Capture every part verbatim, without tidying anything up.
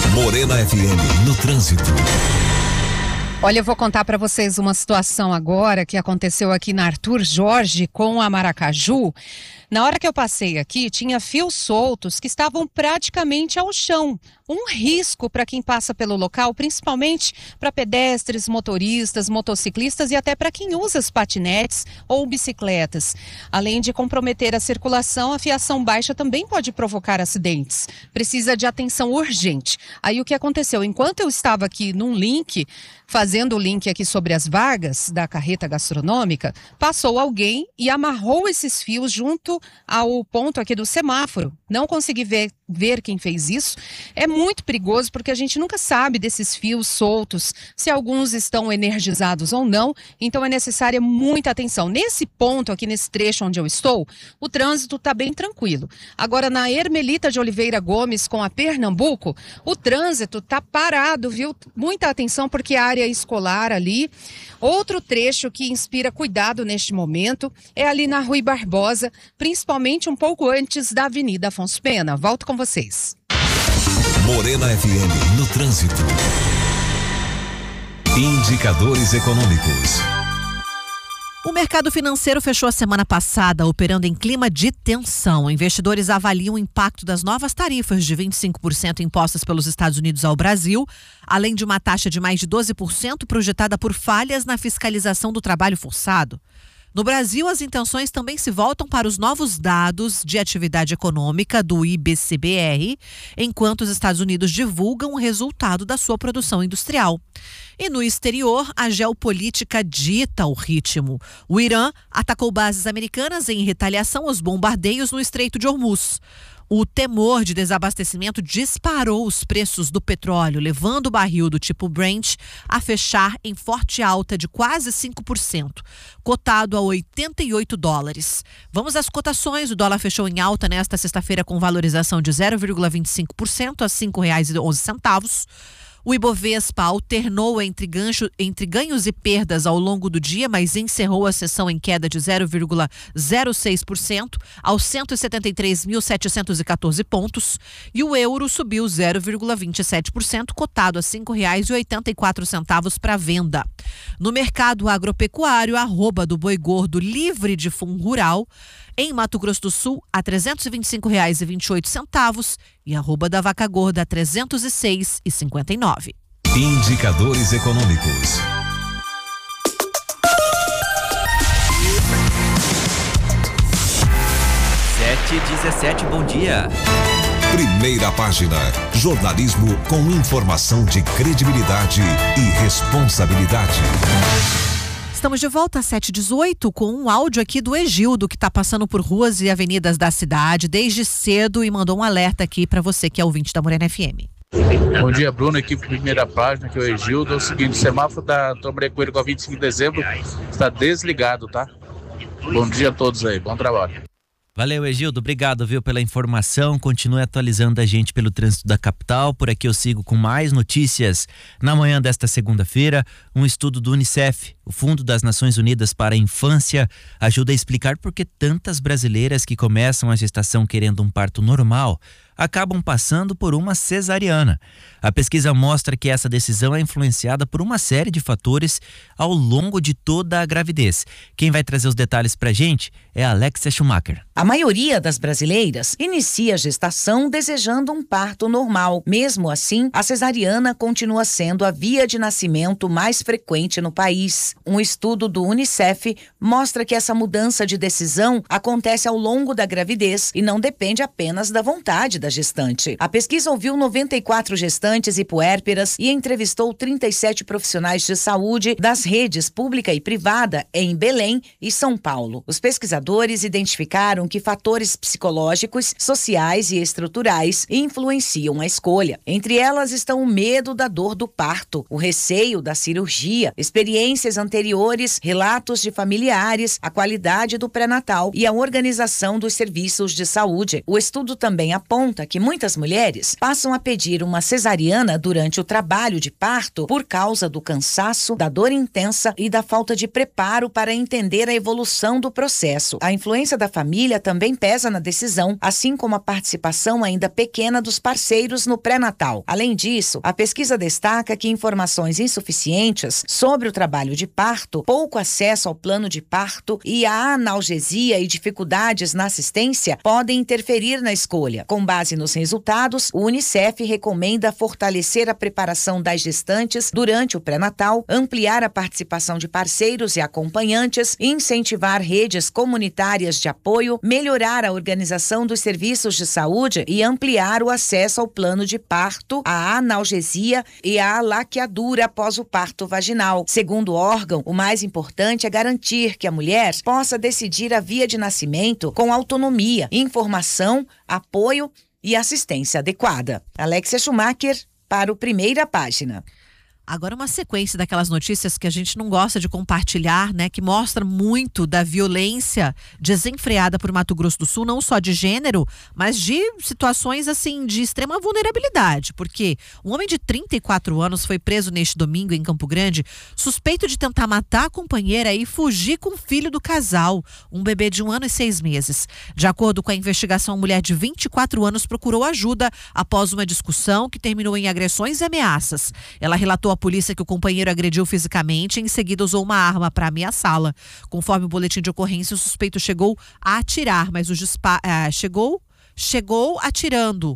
Morena F M no trânsito. Olha, eu vou contar para vocês uma situação agora que aconteceu aqui na Arthur Jorge com a Maracaju. Na hora que eu passei aqui, tinha fios soltos que estavam praticamente ao chão. Um risco para quem passa pelo local, principalmente para pedestres, motoristas, motociclistas e até para quem usa as patinetes ou bicicletas. Além de comprometer a circulação, a fiação baixa também pode provocar acidentes. Precisa de atenção urgente. Aí o que aconteceu? Enquanto eu estava aqui num link, fazendo o link aqui sobre as vagas da carreta gastronômica, passou alguém e amarrou esses fios junto ao ponto aqui do semáforo. Não consegui ver, ver quem fez isso. É muito perigoso porque a gente nunca sabe desses fios soltos, se alguns estão energizados ou não, então é necessária muita atenção. Nesse ponto aqui, nesse trecho onde eu estou, o trânsito está bem tranquilo. Agora, na Ermelita de Oliveira Gomes com a Pernambuco, o trânsito está parado, viu? Muita atenção porque a área escolar ali. Outro trecho que inspira cuidado neste momento é ali na Rui Barbosa, principalmente um pouco antes da Avenida Afonso Pena. Volto com vocês. Morena F M no trânsito. Indicadores econômicos. O mercado financeiro fechou a semana passada operando em clima de tensão. Investidores avaliam o impacto das novas tarifas de vinte e cinco por cento impostas pelos Estados Unidos ao Brasil, além de uma taxa de mais de doze por cento projetada por falhas na fiscalização do trabalho forçado. No Brasil, as intenções também se voltam para os novos dados de atividade econômica do I B C B R, enquanto os Estados Unidos divulgam o resultado da sua produção industrial. E no exterior, a geopolítica dita o ritmo. O Irã atacou bases americanas em retaliação aos bombardeios no Estreito de Hormuz. O temor de desabastecimento disparou os preços do petróleo, levando o barril do tipo Brent a fechar em forte alta de quase cinco por cento, cotado a oitenta e oito dólares. Vamos às cotações. O dólar fechou em alta nesta sexta-feira com valorização de zero vírgula vinte e cinco por cento a cinco reais e onze centavos. O Ibovespa alternou entre, gancho, entre ganhos e perdas ao longo do dia, mas encerrou a sessão em queda de zero vírgula zero seis por cento aos cento e setenta e três mil setecentos e quatorze pontos. E o euro subiu zero vírgula vinte e sete por cento, cotado a cinco reais e oitenta e quatro centavos para venda. No mercado agropecuário, a arroba do boi gordo livre de fundo rural em Mato Grosso do Sul a trezentos e vinte e cinco reais e vinte e oito centavos e a arroba da vaca gorda a trezentos e seis reais e cinquenta e nove. Indicadores econômicos. sete e dezessete, bom dia. Primeira página. Jornalismo com informação de credibilidade e responsabilidade. Estamos de volta às sete e dezoito com um áudio aqui do Egildo, que está passando por ruas e avenidas da cidade desde cedo e mandou um alerta aqui para você que é ouvinte da Morena F M. Bom dia, Bruno, equipe Primeira Página, que é o Egildo. É o seguinte, o semáforo da Tombre Coelho com a vinte e cinco de dezembro está desligado, tá? Bom dia a todos aí, bom trabalho. Valeu, Egildo, obrigado, viu, pela informação. Continue atualizando a gente pelo trânsito da capital. Por aqui eu sigo com mais notícias. Na manhã desta segunda-feira, um estudo do Unicef, o Fundo das Nações Unidas para a Infância, ajuda a explicar por que tantas brasileiras que começam a gestação querendo um parto normal acabam passando por uma cesariana. A pesquisa mostra que essa decisão é influenciada por uma série de fatores ao longo de toda a gravidez. Quem vai trazer os detalhes pra gente é a Alexia Schumacher. A maioria das brasileiras inicia a gestação desejando um parto normal. Mesmo assim, a cesariana continua sendo a via de nascimento mais frequente no país. Um estudo do Unicef mostra que essa mudança de decisão acontece ao longo da gravidez e não depende apenas da vontade da gestante. A pesquisa ouviu noventa e quatro gestantes e puérperas e entrevistou trinta e sete profissionais de saúde das redes pública e privada em Belém e São Paulo. Os pesquisadores identificaram que fatores psicológicos, sociais e estruturais influenciam a escolha. Entre elas estão o medo da dor do parto, o receio da cirurgia, experiências anteriores, relatos de familiares, a qualidade do pré-natal e a organização dos serviços de saúde. O estudo também aponta conta que muitas mulheres passam a pedir uma cesariana durante o trabalho de parto por causa do cansaço, da dor intensa e da falta de preparo para entender a evolução do processo. A influência da família também pesa na decisão, assim como a participação ainda pequena dos parceiros no pré-natal. Além disso, a pesquisa destaca que informações insuficientes sobre o trabalho de parto, pouco acesso ao plano de parto e a analgesia e dificuldades na assistência podem interferir na escolha. Com base nos resultados, o Unicef recomenda fortalecer a preparação das gestantes durante o pré-natal, ampliar a participação de parceiros e acompanhantes, incentivar redes comunitárias de apoio, melhorar a organização dos serviços de saúde e ampliar o acesso ao plano de parto, a analgesia e a laqueadura após o parto vaginal. Segundo o órgão, o mais importante é garantir que a mulher possa decidir a via de nascimento com autonomia, informação, apoio e assistência adequada. Alexia Schumacher, para o Primeira Página. Agora uma sequência daquelas notícias que a gente não gosta de compartilhar, né? Que mostra muito da violência desenfreada por Mato Grosso do Sul, não só de gênero, mas de situações assim de extrema vulnerabilidade. Porque um homem de trinta e quatro anos foi preso neste domingo em Campo Grande, suspeito de tentar matar a companheira e fugir com o filho do casal, um bebê de um ano e seis meses. De acordo com a investigação, a mulher de vinte e quatro anos procurou ajuda após uma discussão que terminou em agressões e ameaças. Ela relatou à polícia que o companheiro agrediu fisicamente e em seguida usou uma arma para ameaçá-la. Conforme o boletim de ocorrência, o suspeito chegou a atirar, mas o dispa- uh, chegou, chegou atirando,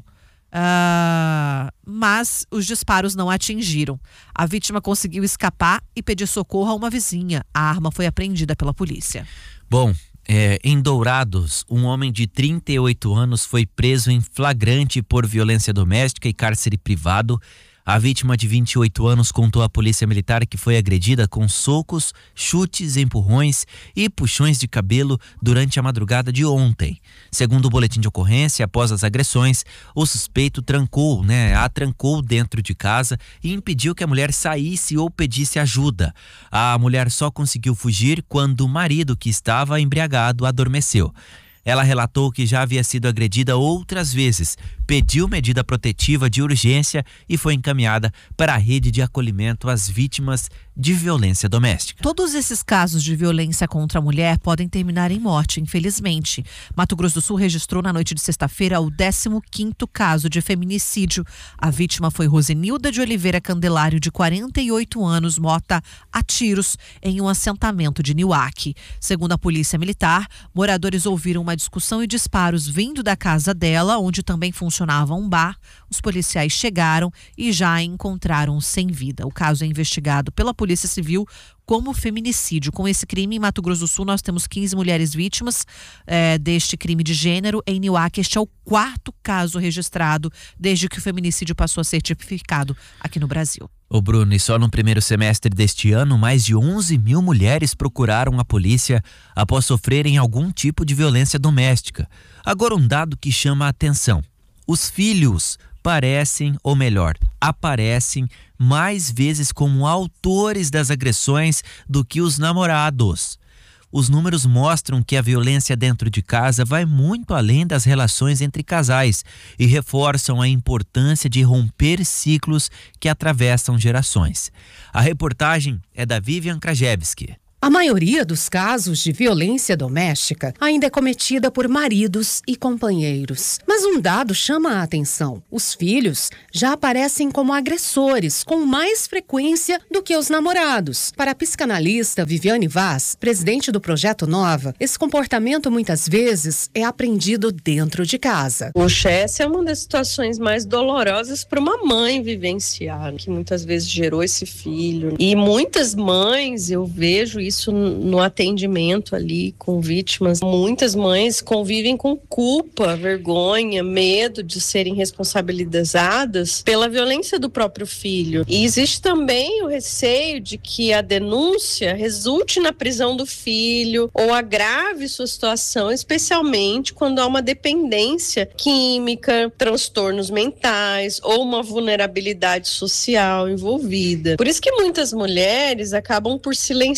uh, mas os disparos não atingiram. A vítima conseguiu escapar e pedir socorro a uma vizinha. A arma foi apreendida pela polícia. Bom, é, em Dourados, um homem de trinta e oito anos foi preso em flagrante por violência doméstica e cárcere privado. A vítima de vinte e oito anos contou à polícia militar que foi agredida com socos, chutes, empurrões e puxões de cabelo durante a madrugada de ontem. Segundo o boletim de ocorrência, após as agressões, o suspeito trancou, né, a trancou dentro de casa e impediu que a mulher saísse ou pedisse ajuda. A mulher só conseguiu fugir quando o marido, que estava embriagado, adormeceu. Ela relatou que já havia sido agredida outras vezes, pediu medida protetiva de urgência e foi encaminhada para a rede de acolhimento às vítimas de violência doméstica. Todos esses casos de violência contra a mulher podem terminar em morte, infelizmente. Mato Grosso do Sul registrou na noite de sexta-feira o décimo quinto caso de feminicídio. A vítima foi Rosenilda de Oliveira Candelário, de quarenta e oito anos, morta a tiros em um assentamento de Niuaque. Segundo a polícia militar, moradores ouviram uma discussão e disparos vindo da casa dela, onde também funcionava um bar. Os policiais chegaram e já a encontraram sem vida. O caso é investigado pela Polícia Civil como feminicídio. Com esse crime, em Mato Grosso do Sul, nós temos quinze mulheres vítimas é, deste crime de gênero. Em Niuaque, este é o quarto caso registrado desde que o feminicídio passou a ser tipificado aqui no Brasil. Ô Bruno, e só no primeiro semestre deste ano, mais de onze mil mulheres procuraram a polícia após sofrerem algum tipo de violência doméstica. Agora, um dado que chama a atenção: os filhos parecem, ou melhor, aparecem mais vezes como autores das agressões do que os namorados. Os números mostram que a violência dentro de casa vai muito além das relações entre casais e reforçam a importância de romper ciclos que atravessam gerações. A reportagem é da Vivian Krajewski. A maioria dos casos de violência doméstica ainda é cometida por maridos e companheiros. Mas um dado chama a atenção: os filhos já aparecem como agressores com mais frequência do que os namorados. Para a psicanalista Viviane Vaz, presidente do Projeto Nova, esse comportamento muitas vezes é aprendido dentro de casa. O Chess é uma das situações mais dolorosas para uma mãe vivenciar, que muitas vezes gerou esse filho. E muitas mães, eu vejo isso Isso no atendimento ali com vítimas. Muitas mães convivem com culpa, vergonha, medo de serem responsabilizadas pela violência do próprio filho. E existe também o receio de que a denúncia resulte na prisão do filho ou agrave sua situação, especialmente quando há uma dependência química, transtornos mentais ou uma vulnerabilidade social envolvida. Por isso que muitas mulheres acabam por silenciar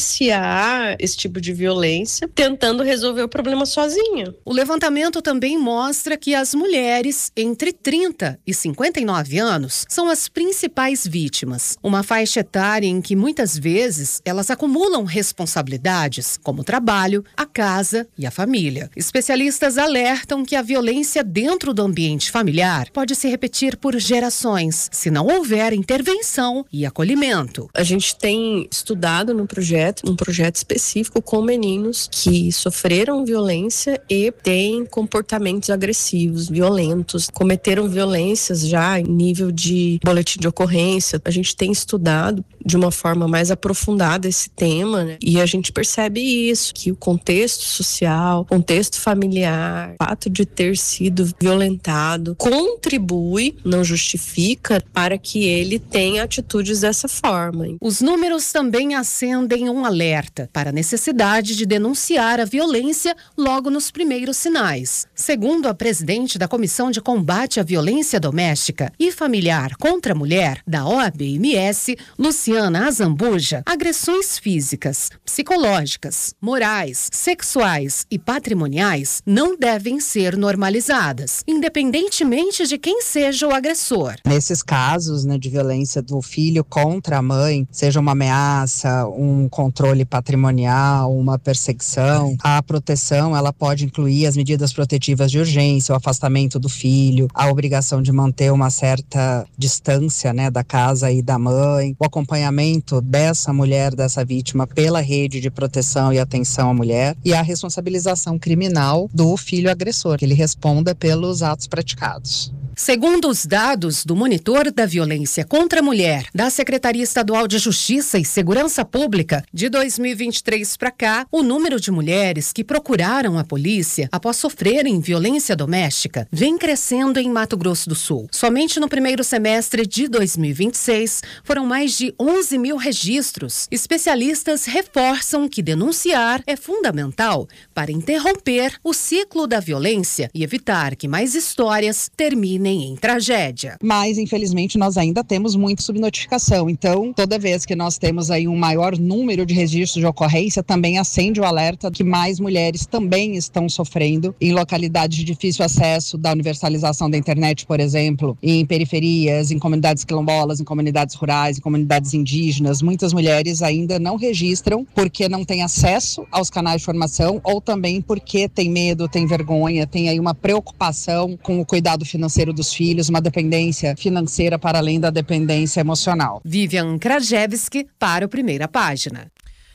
denunciar esse tipo de violência, tentando resolver o problema sozinha. O levantamento também mostra que as mulheres entre trinta e cinquenta e nove anos são as principais vítimas. Uma faixa etária em que muitas vezes elas acumulam responsabilidades, como o trabalho, a casa e a família. Especialistas alertam que a violência dentro do ambiente familiar pode se repetir por gerações, se não houver intervenção e acolhimento. A gente tem estudado no projeto, um projeto específico com meninos que sofreram violência e têm comportamentos agressivos, violentos, cometeram violências já em nível de boletim de ocorrência. A gente tem estudado de uma forma mais aprofundada esse tema, né? E a gente percebe isso, que o contexto social, contexto familiar, o fato de ter sido violentado contribui, não justifica, para que ele tenha atitudes dessa forma. Os números também acendem um alerta para a necessidade de denunciar a violência logo nos primeiros sinais. Segundo a presidente da Comissão de Combate à Violência Doméstica e Familiar contra a Mulher, da O A B M S, Luciana Azambuja, agressões físicas, psicológicas, morais, sexuais e patrimoniais não devem ser normalizadas, independentemente de quem seja o agressor. Nesses casos, né, de violência do filho contra a mãe, seja uma ameaça, um controle patrimonial, uma perseguição, a proteção ela pode incluir as medidas protetivas de urgência, o afastamento do filho, a obrigação de manter uma certa distância, né, da casa e da mãe, o acompanhamento dessa mulher, dessa vítima pela rede de proteção e atenção à mulher e a responsabilização criminal do filho agressor, que ele responda pelos atos praticados. Segundo os dados do Monitor da Violência contra a Mulher da Secretaria Estadual de Justiça e Segurança Pública, de dois mil e vinte e três para cá, o número de mulheres que procuraram a polícia após sofrerem violência doméstica vem crescendo em Mato Grosso do Sul. Somente no primeiro semestre de dois mil e vinte e seis foram mais de onze mil registros. Especialistas reforçam que denunciar é fundamental para interromper o ciclo da violência e evitar que mais histórias terminem em tragédia. Mas, infelizmente, nós ainda temos muita subnotificação. Então, toda vez que nós temos aí um maior número de registros de ocorrência, também acende o alerta que mais mulheres também estão sofrendo em localidades de difícil acesso da universalização da internet, por exemplo, em periferias, em comunidades quilombolas, em comunidades rurais, em comunidades indígenas. Muitas mulheres ainda não registram porque não têm acesso aos canais de informação ou também porque tem medo, tem vergonha, tem aí uma preocupação com o cuidado financeiro dos filhos, uma dependência financeira para além da dependência emocional. Vivian Krajewski para o Primeira Página.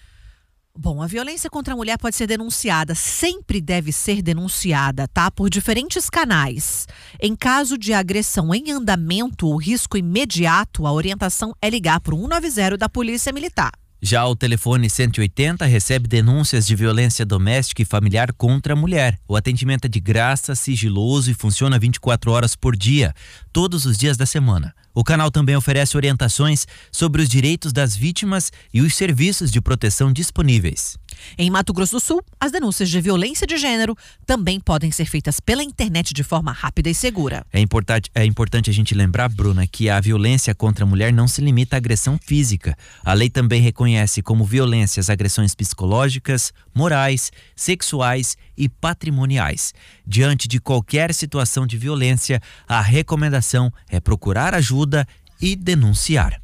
Bom, a violência contra a mulher pode ser denunciada, sempre deve ser denunciada, tá? Por diferentes canais. Em caso de agressão em andamento ou risco imediato, a orientação é ligar para o um nove zero da Polícia Militar. Já o telefone cento e oitenta recebe denúncias de violência doméstica e familiar contra a mulher. O atendimento é de graça, sigiloso e funciona vinte e quatro horas por dia, todos os dias da semana. O canal também oferece orientações sobre os direitos das vítimas e os serviços de proteção disponíveis. Em Mato Grosso do Sul, as denúncias de violência de gênero também podem ser feitas pela internet de forma rápida e segura. É importante, é importante a gente lembrar, Bruna, que a violência contra a mulher não se limita à agressão física. A lei também reconhece como violência as agressões psicológicas, morais, sexuais e patrimoniais. Diante de qualquer situação de violência, a recomendação é procurar ajuda e denunciar.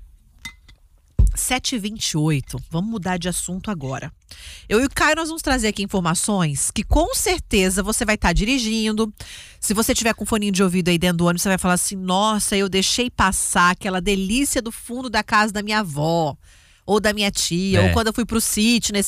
sete e vinte e oito, vamos mudar de assunto agora. Eu e o Caio, nós vamos trazer aqui informações que com certeza você vai estar dirigindo. Se você tiver com foninho de ouvido aí dentro do ônibus, você vai falar assim: nossa, eu deixei passar aquela delícia do fundo da casa da minha avó ou da minha tia, é. ou quando eu fui pro sítio nesse